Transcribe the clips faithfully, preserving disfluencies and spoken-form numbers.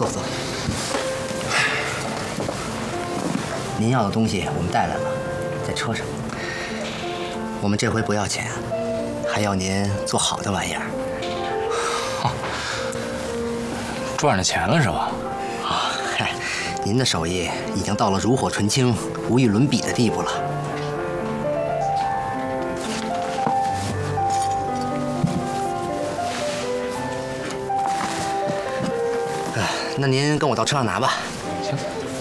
坐坐。您要的东西我们带来了，在车上。我们这回不要钱，还要您做好的玩意儿。 赚着钱了是吧？ 啊，嗨，您的手艺已经到了炉火纯青、无与伦比的地步了。哎，那您跟我到车上拿吧。 行。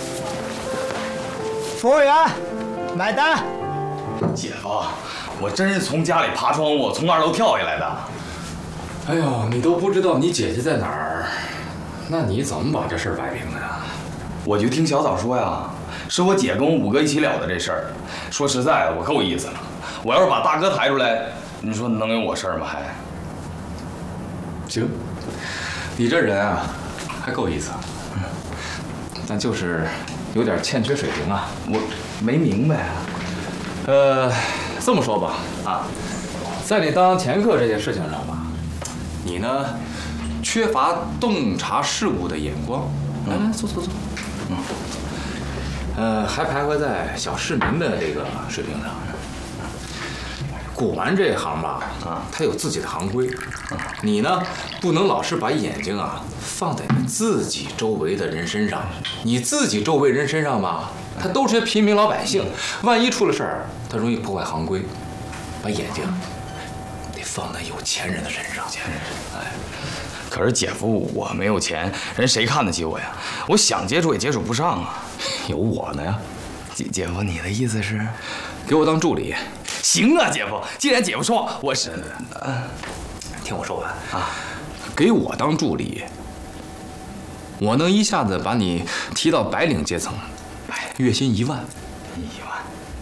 服务员，买单。 姐夫，我真是从家里爬窗户，从二楼跳下来的。 哎呦，你都不知道你姐姐在哪儿，那你怎么把这事儿摆平的呀？ 我就听小枣说呀，是我姐跟我五哥一起了的这事儿。说实在的，我够意思了。我要是把大哥抬出来，你说能有我事儿吗？还行，你这人啊，还够意思，嗯，但就是有点欠缺水平啊。 我没明白啊。 呃，这么说吧，啊，在你当掮客这件事情上吧，你呢，缺乏洞察事物的眼光。来来，坐坐坐。嗯。呃，还徘徊在小市民的这个水平上。古玩这一行吧，啊，它有自己的行规。你呢，不能老是把眼睛啊放在你自己周围的人身上。你自己周围人身上吧，他都是些平民老百姓，万一出了事儿，他容易破坏行规。把眼睛得放在有钱人的身上。钱人，哎。 可是姐夫，我没有钱，人谁看得起我呀？我想接触也接触不上啊。 有我呢呀。 姐姐夫，你的意思是， 给我当助理？ 行啊，姐夫。既然姐夫说，我是…… 呃，听我说完啊，给我当助理，我能一下子把你提到白领阶层，月薪一万， 一万。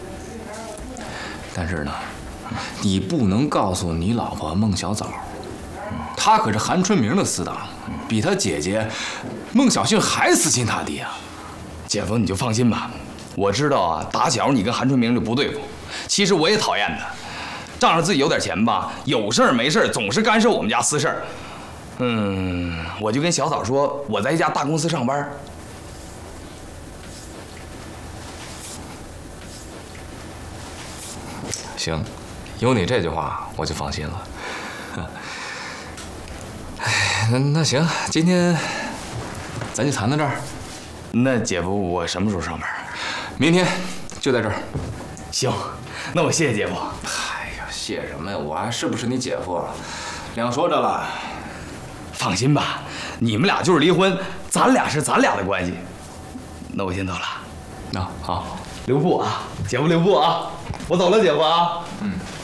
但是呢，你不能告诉你老婆孟小枣，她可是韩春明的死党，比他姐姐孟小杏还死心塌地啊。 姐夫，你就放心吧，我知道啊，打小你跟韩春明就不对付。其实我也讨厌他，仗着自己有点钱吧，有事儿没事儿总是干涉我们家私事儿。嗯，我就跟小枣说，我在一家大公司上班。 行，有你这句话我就放心了。哎，那那行，今天咱就谈到这儿。 那姐夫，我什么时候上班？ 明天就在这儿。 行，那我谢谢姐夫。 哎呀，谢什么呀？我还是不是你姐夫？两说着了。 放心吧，你们俩就是离婚，咱俩是咱俩的关系。那我先走了。 那、啊、好， 留步啊，姐夫留步啊，我走了，姐夫啊。嗯。